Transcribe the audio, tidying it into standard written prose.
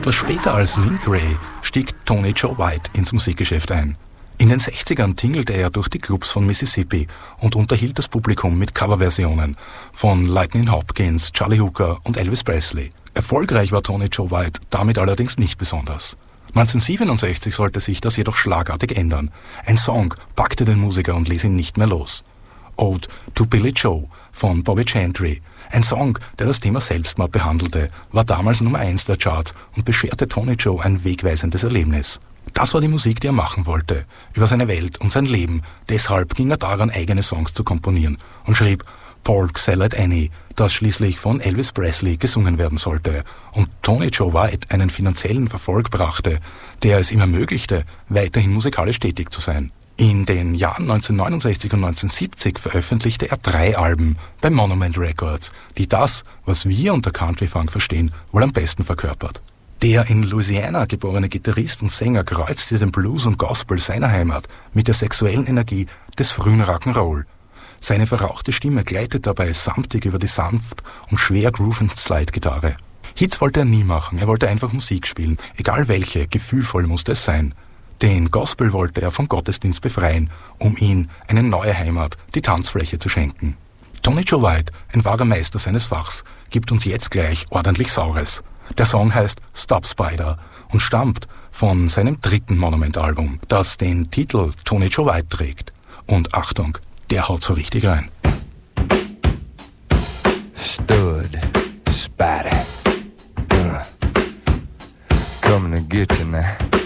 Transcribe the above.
Etwas später als Link Wray stieg Tony Joe White ins Musikgeschäft ein. In den 60ern tingelte er durch die Clubs von Mississippi und unterhielt das Publikum mit Coverversionen von Lightning Hopkins, Charlie Hooker und Elvis Presley. Erfolgreich war Tony Joe White damit allerdings nicht besonders. 1967 sollte sich das jedoch schlagartig ändern. Ein Song packte den Musiker und ließ ihn nicht mehr los. Ode to Billy Joe von Bobby Gentry, ein Song, der das Thema Selbstmord behandelte, war damals Nummer 1 der Charts und bescherte Tony Joe ein wegweisendes Erlebnis. Das war die Musik, die er machen wollte, über seine Welt und sein Leben. Deshalb ging er daran, eigene Songs zu komponieren und schrieb Polk Salad Annie, das schließlich von Elvis Presley gesungen werden sollte und Tony Joe White einen finanziellen Erfolg brachte, der es ihm ermöglichte, weiterhin musikalisch tätig zu sein. In den Jahren 1969 und 1970 veröffentlichte er 3 Alben bei Monument Records, die das, was wir unter Country Funk verstehen, wohl am besten verkörpert. Der in Louisiana geborene Gitarrist und Sänger kreuzte den Blues und Gospel seiner Heimat mit der sexuellen Energie des frühen Rock'n'Roll. Seine verrauchte Stimme gleitet dabei samtig über die sanft und schwer groovende Slide-Gitarre. Hits wollte er nie machen, er wollte einfach Musik spielen, egal welche, gefühlvoll musste es sein. Den Gospel wollte er vom Gottesdienst befreien, um ihm eine neue Heimat, die Tanzfläche zu schenken. Tony Joe White, ein wahrer Meister seines Fachs, gibt uns jetzt gleich ordentlich Saures. Der Song heißt Stop Spider und stammt von seinem 3. Monument-Album, das den Titel Tony Joe White trägt. Und Achtung, der haut so richtig rein. Stood, Spider, coming to get you now.